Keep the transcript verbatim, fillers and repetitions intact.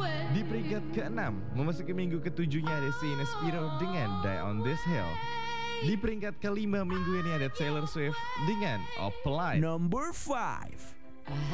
Di peringkat keenam, memasuki minggu ketujuhnya ada Sheena Spiro dengan Die on This Hill. Di peringkat kelima minggu ini ada Taylor Swift dengan Opalite. Number five.